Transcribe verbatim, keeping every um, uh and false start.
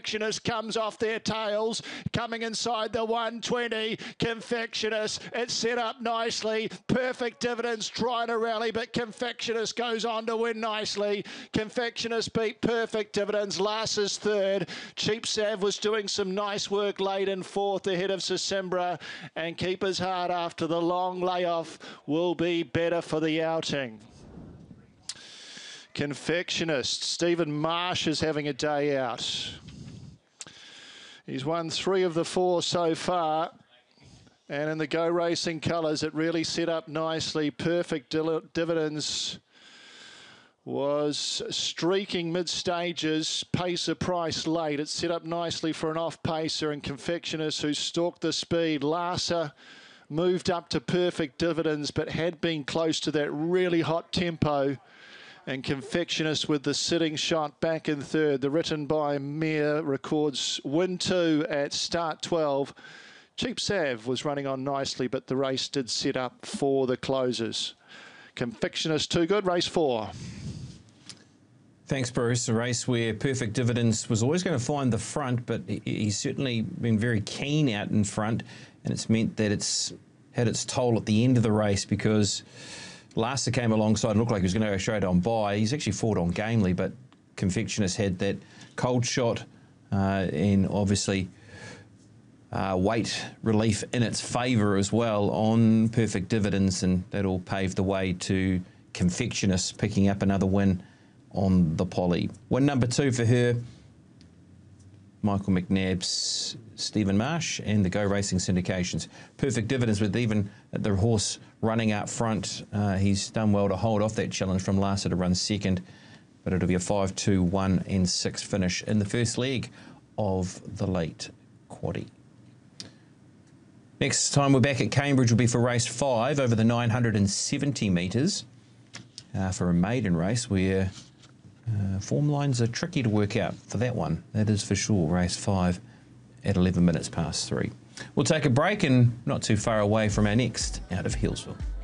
Confectionist comes off their tails, coming inside the one twenty. Confectionist, it's set up nicely. Perfect Dividends trying to rally, but Confectionist goes on to win nicely. Confectionist beat Perfect Dividends. Last is third. Cheap Sav was doing some nice work late in fourth ahead of Sisimbra, and Keeper's Heart after the long layoff will be better for the outing. Confectionist, Stephen Marsh is having a day out. He's won three of the four so far. And in the Go Racing colours, it really set up nicely. Perfect Dividends was streaking mid-stages, pacer price late. It set up nicely for an off-pacer, and Confectionist, who stalked the speed. Larsa moved up to Perfect Dividends, but had been close to that really hot tempo. And Confectionist with the sitting shot back in third. The written by Mir records win two at start twelve. Cheap Sav was running on nicely, but the race did set up for the closers. Confectionist too good, race four. Thanks, Bruce. A race where Perfect Dividends was always going to find the front, but he's certainly been very keen out in front, and it's meant that it's had its toll at the end of the race because Larsa came alongside and looked like he was going to go straight on by. He's actually fought on gamely, but Confectionist had that cold shot uh, and obviously uh, weight relief in its favour as well on Perfect Dividends, and that all paved the way to Confectionist picking up another win on the Poly. Win number two for her, Michael McNabb's Stephen Marsh and the Go Racing Syndications. Perfect Dividends with even the horse running out front. Uh, he's done well to hold off that challenge from Larsa to run second, but it'll be a five, two, one and six finish in the first leg of the late quaddie. Next time we're back at Cambridge will be for race five over the nine hundred seventy metres uh, for a maiden race where Uh, form lines are tricky to work out for that one. That is for sure, race five at eleven minutes past three. We'll take a break and not too far away from our next out of Healesville.